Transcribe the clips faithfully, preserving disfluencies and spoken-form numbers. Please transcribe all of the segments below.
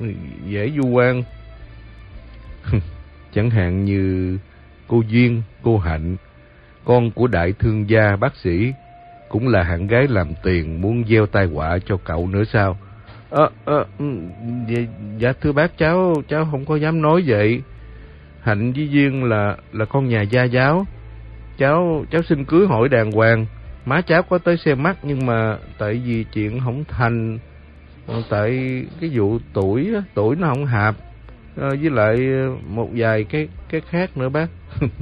dễ vu oan. Chẳng hạn như cô Duyên, cô Hạnh, con của đại thương gia bác sĩ, cũng là hạng gái làm tiền muốn gieo tai họa cho cậu nữa sao? Ờ, ờ, dạ, dạ thưa bác, cháu cháu không có dám nói vậy. Hạnh với Duyên là là con nhà gia giáo. Cháu cháu xin cưới hỏi đàng hoàng. Má cháu có tới xem mắt nhưng mà tại vì chuyện không thành, tại cái vụ tuổi tuổi nó không hợp, với lại một vài cái cái khác nữa bác.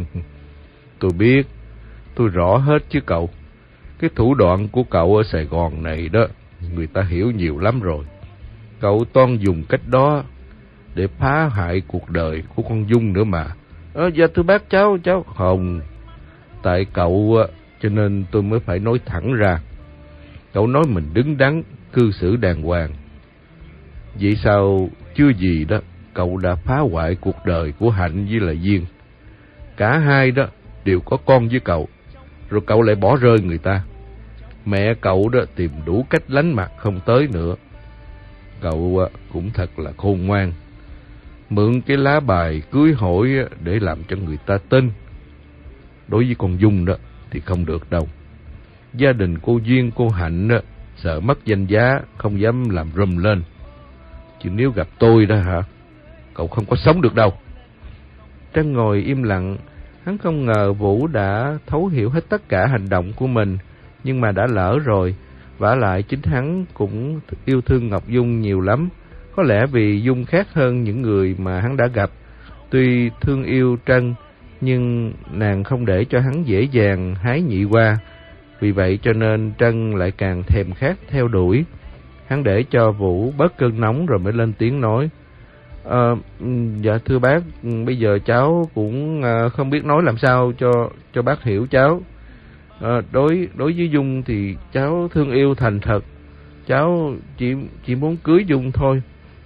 Tôi biết, tôi rõ hết chứ cậu. Cái thủ đoạn của cậu ở Sài Gòn này đó, người ta hiểu nhiều lắm rồi. Cậu toan dùng cách đó để phá hại cuộc đời của con Dung nữa mà. Ờ, dạ thưa bác, cháu cháu không. Tại cậu cho nên tôi mới phải nói thẳng ra. Cậu nói mình đứng đắn, cư xử đàng hoàng. Vậy sao chưa gì đó, cậu đã phá hoại cuộc đời của Hạnh với lại Duyên. Cả hai đó đều có con với cậu, rồi cậu lại bỏ rơi người ta. Mẹ cậu đó tìm đủ cách lánh mặt không tới nữa. Cậu cũng thật là khôn ngoan, mượn cái lá bài cưới hỏi để làm cho người ta tin. Đối với con Dung đó thì không được đâu. Gia đình cô Duyên, cô Hạnh đó, sợ mất danh giá, không dám làm rùm lên. Chứ nếu gặp tôi đó hả, cậu không có sống được đâu. Trân ngồi im lặng. Hắn không ngờ Vũ đã thấu hiểu hết tất cả hành động của mình, nhưng mà đã lỡ rồi. Vả lại chính hắn cũng yêu thương Ngọc Dung nhiều lắm. Có lẽ vì Dung khác hơn những người mà hắn đã gặp. Tuy thương yêu Trân, nhưng nàng không để cho hắn dễ dàng hái nhị qua. Vì vậy cho nên Trân lại càng thèm khát theo đuổi. Hắn để cho Vũ bớt cơn nóng rồi mới lên tiếng nói. À, dạ thưa bác, bây giờ cháu cũng à, không biết nói làm sao cho cho bác hiểu cháu. À, đối đối với Dung thì cháu thương yêu thành thật. Cháu chỉ chỉ muốn cưới Dung thôi.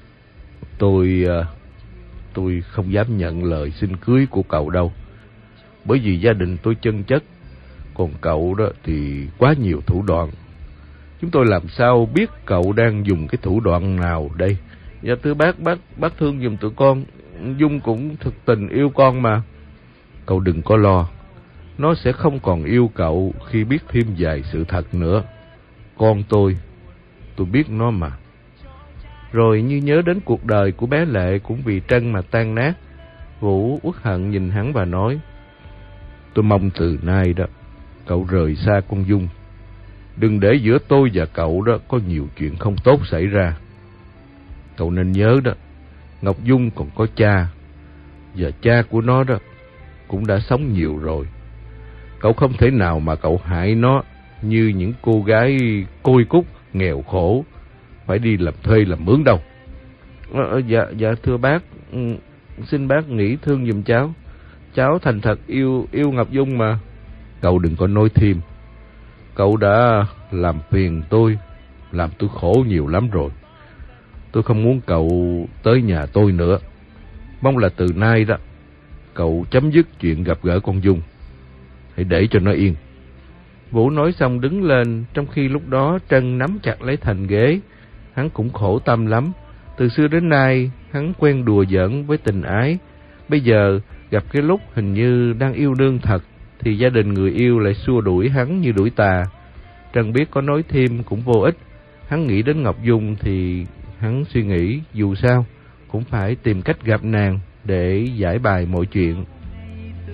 Tôi à, tôi không dám nhận lời xin cưới của cậu đâu. Bởi vì gia đình tôi chân chất, còn cậu đó thì quá nhiều thủ đoạn. Chúng tôi làm sao biết cậu đang dùng cái thủ đoạn nào đây? Dạ thưa bác, bác bác thương giùm tụi con. Dung cũng thực tình yêu con mà. Cậu đừng có lo, nó sẽ không còn yêu cậu khi biết thêm vài sự thật nữa. Con tôi, tôi biết nó mà. Rồi như nhớ đến cuộc đời của bé Lệ cũng vì Trân mà tan nát, Vũ uất hận nhìn hắn và nói. Tôi mong từ nay đó, cậu rời xa con Dung. Đừng để giữa tôi và cậu đó có nhiều chuyện không tốt xảy ra. Cậu nên nhớ đó, Ngọc Dung còn có cha, và cha của nó đó cũng đã sống nhiều rồi. Cậu không thể nào mà cậu hại nó như những cô gái côi cút, nghèo khổ, phải đi làm thuê làm mướn đâu. À, dạ, dạ thưa bác, xin bác nghĩ thương giùm cháu. Cháu thành thật yêu yêu Ngọc Dung mà. Cậu đừng có nói thêm. Cậu đã làm phiền tôi, làm tôi khổ nhiều lắm rồi. Tôi không muốn cậu tới nhà tôi nữa. Mong là từ nay đó, cậu chấm dứt chuyện gặp gỡ con Dung. Hãy để cho nó yên. Vũ nói xong đứng lên, trong khi lúc đó Trân nắm chặt lấy thành ghế. Hắn cũng khổ tâm lắm. Từ xưa đến nay, hắn quen đùa giỡn với tình ái. Bây giờ, gặp cái lúc hình như đang yêu đương thật, thì gia đình người yêu lại xua đuổi hắn như đuổi tà. Trân biết có nói thêm cũng vô ích. Hắn nghĩ đến Ngọc Dung thì hắn suy nghĩ dù sao cũng phải tìm cách gặp nàng để giải bài mọi chuyện.